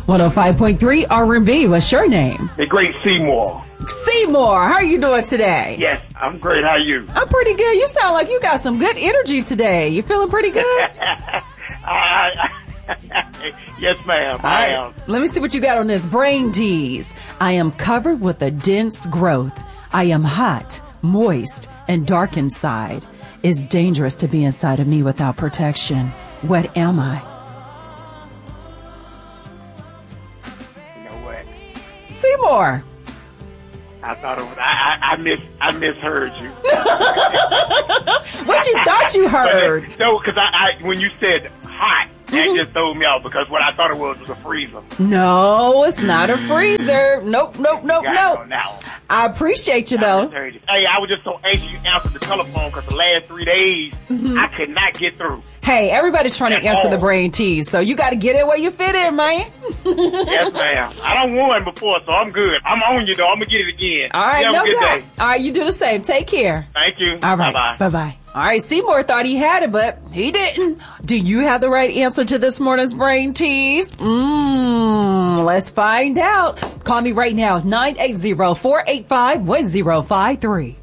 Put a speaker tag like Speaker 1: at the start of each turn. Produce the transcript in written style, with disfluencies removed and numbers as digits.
Speaker 1: 105.3 R&B. What's your name?
Speaker 2: The great Seymour.
Speaker 1: Seymour, how are you doing today?
Speaker 2: Yes, I'm great. How are you?
Speaker 1: I'm pretty good. You sound like you got some good energy today. You feeling pretty good?
Speaker 2: Yes, ma'am. I am.
Speaker 1: Let me see what you got on this. Brain tease. I am covered with a dense growth. I am hot, moist, and dark inside. It's dangerous to be inside of me without protection. What am I?
Speaker 2: You know what?
Speaker 1: Seymour.
Speaker 2: I thought it was. I misheard you.
Speaker 1: What you thought you heard?
Speaker 2: No, because I when you said hot, that just threw me off because what I thought it was a freezer.
Speaker 1: No, it's not a freezer. Nope.
Speaker 2: Now.
Speaker 1: I appreciate you though.
Speaker 2: Hey, I was just so anxious you answered the telephone because the last 3 days I could not get through.
Speaker 1: Hey, everybody's trying to answer the brain tease, so you got to get in where you fit in, man.
Speaker 2: Yes, ma'am. I don't won before, so I'm good. I'm on you, though. I'm going to get it again.
Speaker 1: All right,
Speaker 2: have
Speaker 1: no
Speaker 2: a good
Speaker 1: doubt.
Speaker 2: day.
Speaker 1: All right, you do the same. Take care.
Speaker 2: Thank you.
Speaker 1: All right.
Speaker 2: Bye-bye.
Speaker 1: Bye-bye. All right, Seymour thought he had it, but he didn't. Do you have the right answer to this morning's brain tease? Let's find out. Call me right now, 980-485-1053.